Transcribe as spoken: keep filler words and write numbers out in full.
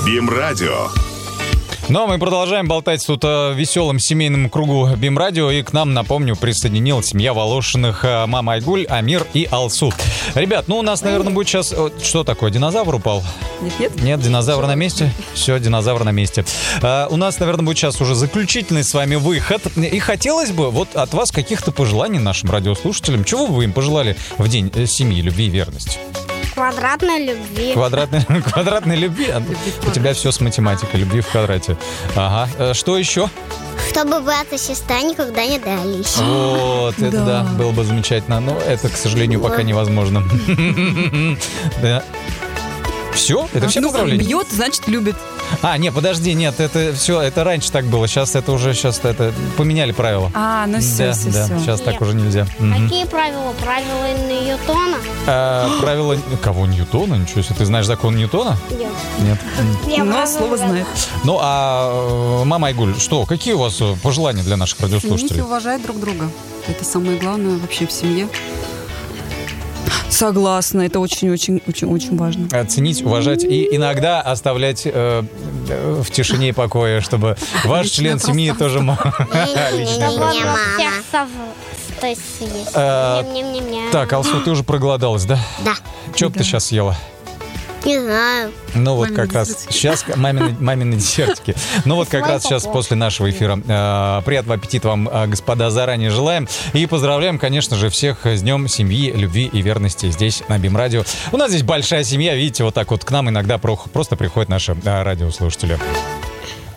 БИМ-радио. Но мы продолжаем болтать тут о веселом семейном кругу БИМ-радио. И к нам, напомню, присоединилась семья Волошиных: мама Айгуль, Амир и Алсу. Ребят, ну у нас, наверное, будет сейчас... Что такое, динозавр упал? Нет, нет. Нет, динозавр на месте? Все, динозавр на месте. А, у нас, наверное, будет сейчас уже заключительный с вами выход. И хотелось бы вот от вас каких-то пожеланий нашим радиослушателям. Чего бы вы им пожелали в день семьи, любви и верности? Квадратной любви. Квадратной, квадратной любви? любви У тебя все с математикой, любви в квадрате. Ага. А, что еще? Чтобы брат и сестра никогда не дрались. Вот, это да, Да. было бы замечательно. Но это, к сожалению, пока невозможно. Да. Все? Это все Ну, поздравления? бьет, значит, любит. А, не, подожди, нет, это все, это раньше так было. Сейчас это уже, сейчас это поменяли правила. А, ну все, Да, все, да, все. сейчас так Нет. уже нельзя. Мгм. Какие правила? Правила Ньютона? А, правила кого, Ньютона? Ничего себе, ты знаешь закон Ньютона? Нет. Нет. Я Но правила слово знаю. знает. Ну, а э, мама Айгуль, что, какие у вас э, пожелания для наших Ценить и радиослушателей? уважать друг друга. Это самое главное вообще в семье. Согласна, это очень-очень-очень-очень важно. Ценить, уважать и иногда оставлять э, э, в тишине и покое, чтобы ваш Личное член семьи тоже мог... Личное Не-не-не, пространство. мама. Всех сов... То есть съесть. А, Ням-ням-ням-ням. Так, Алсу, ты уже проголодалась, да? Да. Что бы ты Да. сейчас съела? Не знаю. Ну вот Мамины как раз десертики. сейчас мамины, мамины десертики. Ну вот как Свой раз сейчас попов. после нашего эфира э, приятного аппетита вам, э, господа, заранее желаем. И поздравляем, конечно же, всех с Днем семьи, любви и верности здесь на БИМ-радио. У нас здесь большая семья, видите, вот так вот к нам иногда про- просто приходят наши э, радиослушатели.